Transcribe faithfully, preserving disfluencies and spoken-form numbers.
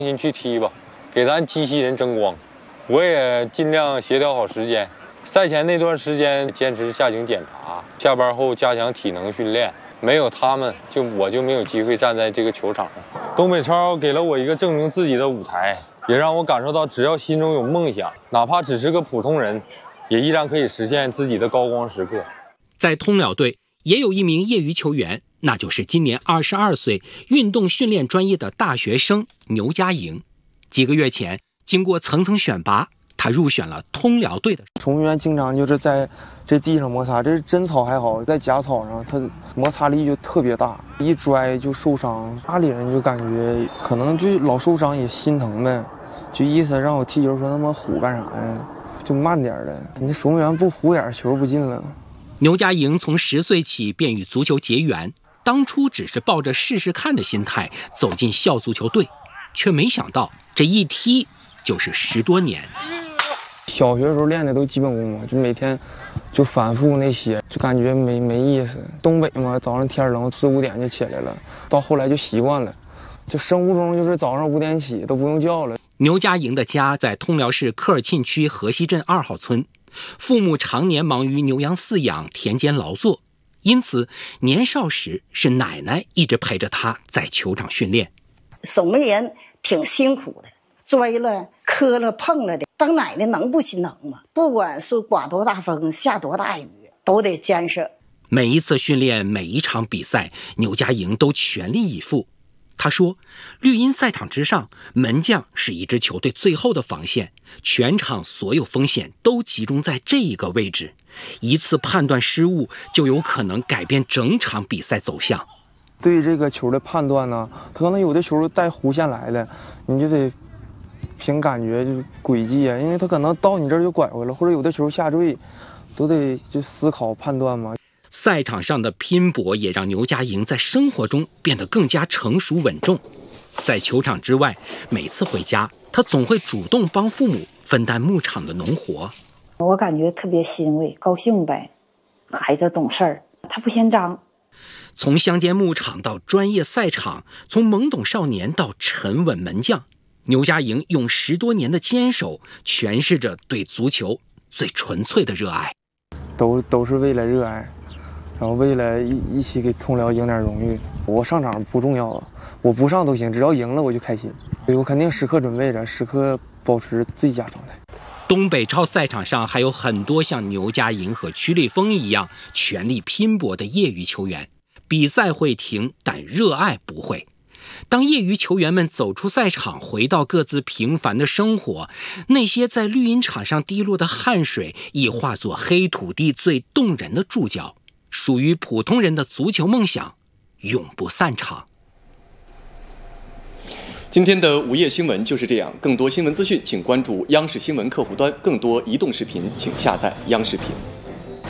先去踢吧，给咱机器人争光。我也尽量协调好时间，赛前那段时间坚持下井检查，下班后加强体能训练。没有他们，就我就没有机会站在这个球场上。东北超给了我一个证明自己的舞台，也让我感受到，只要心中有梦想，哪怕只是个普通人，也依然可以实现自己的高光时刻。 在通辽队也有一名业余球员，那就是今年二十二岁、运动训练专业的大学生牛佳莹。几个月前，经过层层选拔，他入选了通辽队的。 从员经常就是在这地上摩擦，这是真草还好，在假草上，它摩擦力就特别大，一拽就受伤。家里人就感觉可能就老受伤也心疼呗，就意思让我踢球说那么虎干啥呀？就慢点的，你守门员不虎点，球不进了。 牛佳莹从十岁起便与足球结缘，当初只是抱着试试看的心态走进校足球队，却没想到这一踢就是十多年。 小学的时候练的都基本功嘛，就每天就反复那些，就感觉没没意思。东北嘛，早上天冷四五点就起来了，到后来就习惯了，就生物钟就是早上五点起都不用叫了。 牛佳莹的家在通辽市科尔沁区河西镇二号村，父母常年忙于牛羊饲养、田间劳作，因此年少时是奶奶一直陪着他在球场训练。 守门员挺辛苦的，摔了、磕了、碰了的，当奶奶能不心疼吗？不管是刮多大风、下多大雨，都得坚持。 每一次训练、每一场比赛，牛佳莹都全力以赴。他说，绿茵赛场之上，门将是一支球队最后的防线，全场所有风险都集中在这一个位置，一次判断失误就有可能改变整场比赛走向。 对于这个球的判断呢，他可能有的球带弧线来的，你就得凭感觉就轨迹啊，因为他可能到你这儿就拐回了，或者有的球下坠，都得就思考判断嘛。 赛场上的拼搏也让牛佳莹在生活中变得更加成熟稳重。在球场之外，每次回家，他总会主动帮父母分担牧场的农活。 我感觉特别欣慰，高兴呗，孩子懂事儿，他不嫌脏。 从乡间牧场到专业赛场，从懵懂少年到沉稳门将，牛佳莹用十多年的坚守，诠释着对足球最纯粹的热爱。 都都是为了热爱，然后为了一一起给通辽赢点荣誉。我上场不重要，我不上都行，只要赢了我就开心。我肯定时刻准备着，时刻保持最佳状态。 东北超赛场上还有很多像牛佳莹和曲立峰一样全力拼搏的业余球员。比赛会停，但热爱不会。当业余球员们走出赛场，回到各自平凡的生活，那些在绿茵场上滴落的汗水，已化作黑土地最动人的注脚。属于普通人的足球梦想，永不散场。 今天的午夜新闻就是这样，更多新闻资讯请关注央视新闻客户端，更多移动视频请下载央视频。